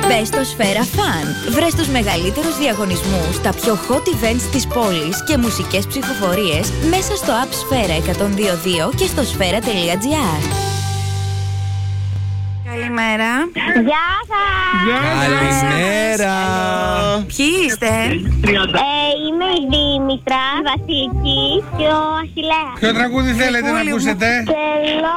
Μπες στο Σφαίρα Fun. Βρες τους μεγαλύτερους διαγωνισμούς, τα πιο hot events της πόλης και μουσικές ψηφοφορίες μέσα στο app Σφαίρα 102.2 και στο sfera.gr. Καλημέρα. Γεια σας! Καλημέρα. Ποιοι είστε? Είμαι η Δήμητρα, η Βασιλική και ο Αχιλλέας. Ποιο τραγούδι θέλετε να ακούσετε? Θέλω